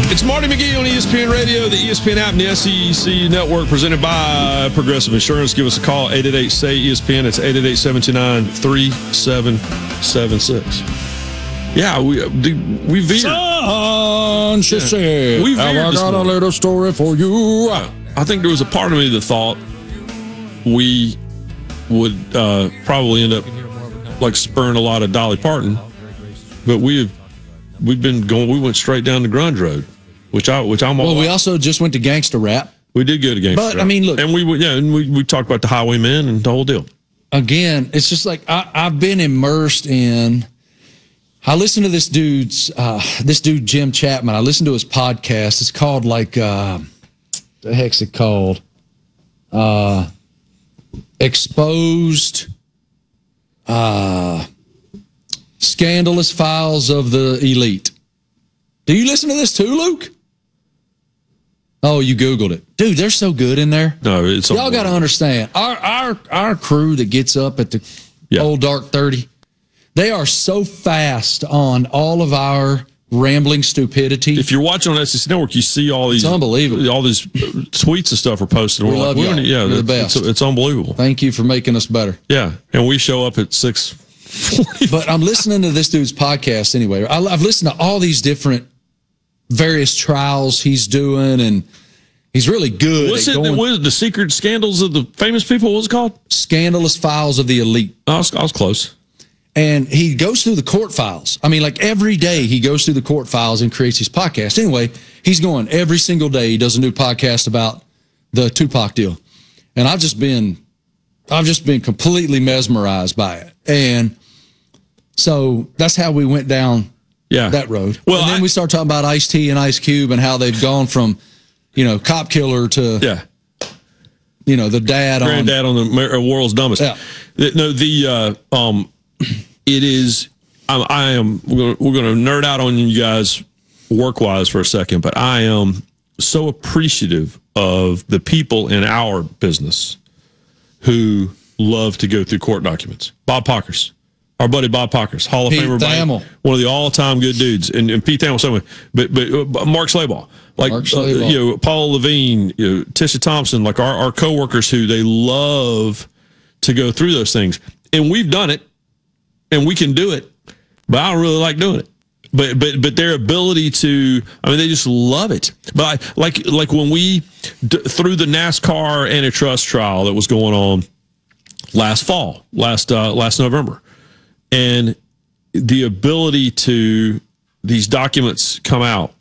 It's Marty McGee on ESPN Radio, the ESPN app, and the SEC Network, presented by Progressive Insurance. Give us a call, 888-SAY-ESPN. It's 888-729-3776. Yeah, we veered. Son, she said, we veered I got a little story for you. I think there was a part of me that thought we would probably end up like spurring a lot of Dolly Parton, but we've been going. We went straight down the grunge road, which I'm all. Well, we also just went to gangster rap. We did go to gangster rap. But I mean, look, and we talked about the Highwaymen and the whole deal. Again, it's just like I've been immersed in. I listen to this dude Jim Chapman. I listen to his podcast. It's called the heck's it called? Exposed. Scandalous Files of the Elite. Do you listen to this too, Luke? Oh, you Googled it. Dude, they're so good in there. No, it's y'all got to understand. Our crew that gets up at the old dark 30, they are so fast on all of our rambling stupidity. If you're watching on SEC Network, you see all these. It's unbelievable. All these tweets and stuff are posted. We love you. Yeah, you're the best. It's unbelievable. Thank you for making us better. Yeah, and we show up at 6:40. But I'm listening to this dude's podcast anyway. I've listened to all these different various trials he's doing, and he's really good. What's it? The secret scandals of the famous people? What was it called? Scandalous Files of the Elite. I was close. And he goes through the court files. I mean, like every day he goes through the court files and creates his podcast. Anyway, he's going every single day. He does a new podcast about the Tupac deal. And I've just been completely mesmerized by it. And so that's how we went down that road. Well, and then we start talking about Ice-T and Ice Cube and how they've gone from, cop killer to, the granddad on the world's dumbest. Yeah. No, it is. We're going to nerd out on you guys work-wise for a second, but I am so appreciative of the people in our business who love to go through court documents. Bob Pockers, our buddy Bob Pockers, Hall of Famer, one of the all-time good dudes, and Pete Thamel, so but Mark Slabaugh, Paul Levine, Tisha Thompson, like our coworkers who they love to go through those things, and we've done it. And we can do it, but I don't really like doing it. But their ability to, they just love it. But like when we through the NASCAR antitrust trial that was going on last November, and the ability to these documents come out